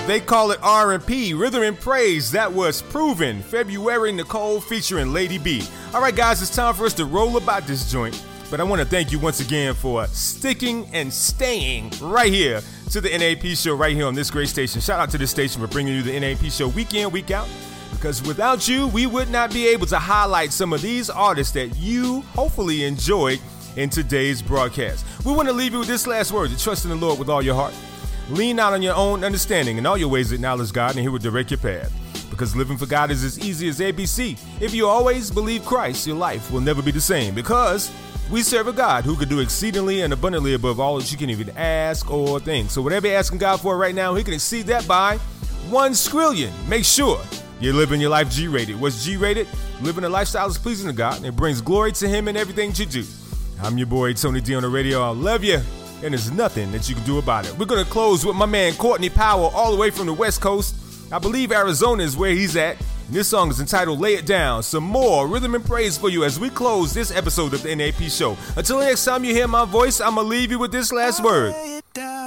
They call it R&P, Rhythm and Praise. That was Proven, February Nicole featuring Lady B. All right, guys, it's time for us to roll about this joint. But I want to thank you once again for sticking and staying right here to the NAP show right here on this great station. Shout out to this station for bringing you the NAP show week in, week out. Because without you, we would not be able to highlight some of these artists that you hopefully enjoyed in today's broadcast. We want to leave you with this last word: to trust in the Lord with all your heart. Lean out on your own understanding. In all your ways acknowledge God, and He will direct your path. Because living for God is as easy as ABC. If you always believe Christ, your life will never be the same. Because we serve a God who could do exceedingly and abundantly above all that you can even ask or think. So whatever you're asking God for right now, He can exceed that by 1 skrillion. Make sure you're living your life G-rated. What's G-rated? Living a lifestyle that's pleasing to God, and it brings glory to Him in everything you do. I'm your boy, Tony D on the radio. I love you, and there's nothing that you can do about it. We're going to close with my man, Courtney Powell, all the way from the West Coast. I believe Arizona is where he's at. And this song is entitled Lay It Down. Some more rhythm and praise for you as we close this episode of the NAP show. Until next time you hear my voice, I'm going to leave you with this last word.